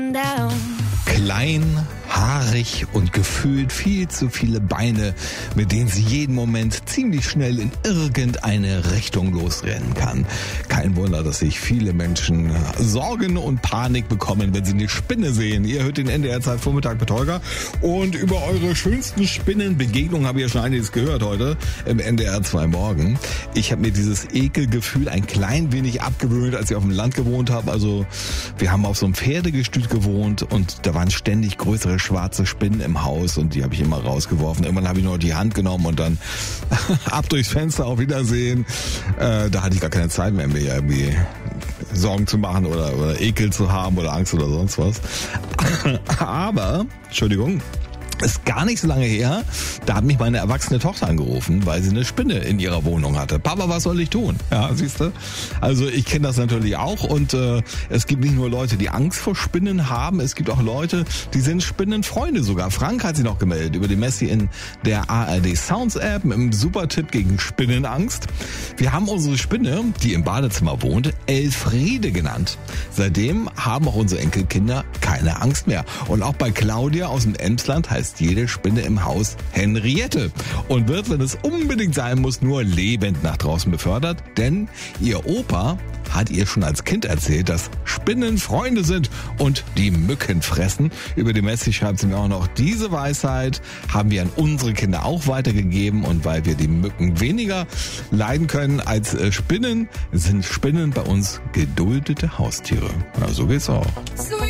Klein, haarig und gefühlt viel zu viele Beine, mit denen sie jeden Moment ziemlich schnell in irgendeine Richtung losrennen kann. Kein Wunder, dass sich viele Menschen Sorgen und Panik bekommen, wenn sie eine Spinne sehen. Ihr hört den NDR Zeitvormittag mit Holger und über eure schönsten Spinnenbegegnungen habe ich ja schon einiges gehört heute im NDR 2 Morgen. Ich habe mir dieses Ekelgefühl ein klein wenig abgewöhnt, als ich auf dem Land gewohnt habe. Also wir haben auf so einem Pferdegestüt gewohnt und da waren ständig größere schwarze Spinnen im Haus und die habe ich immer rausgeworfen. Irgendwann habe ich nur die Hand genommen und dann ab durchs Fenster, auf Wiedersehen. Da hatte ich gar keine Zeit mehr, mir irgendwie Sorgen zu machen oder Ekel zu haben oder Angst oder sonst was. Aber, Entschuldigung, ist gar nicht so lange her, da hat mich meine erwachsene Tochter angerufen, weil sie eine Spinne in ihrer Wohnung hatte. Papa, was soll ich tun? Ja, siehst du? Also ich kenne das natürlich auch und es gibt nicht nur Leute, die Angst vor Spinnen haben, es gibt auch Leute, die sind Spinnenfreunde sogar. Frank hat sich noch gemeldet über die Messi in der ARD Sounds App mit einem super Tipp gegen Spinnenangst. Wir haben unsere Spinne, die im Badezimmer wohnt, Elfriede genannt. Seitdem haben auch unsere Enkelkinder keine Angst mehr. Und auch bei Claudia aus dem Emsland heißt jede Spinne im Haus Henriette und wird, wenn es unbedingt sein muss, nur lebend nach draußen befördert, denn ihr Opa hat ihr schon als Kind erzählt, dass Spinnen Freunde sind und die Mücken fressen. Über die Messi schreibt sie mir auch noch, diese Weisheit haben wir an unsere Kinder auch weitergegeben und weil wir die Mücken weniger leiden können als Spinnen, sind Spinnen bei uns geduldete Haustiere. Na, so geht's auch.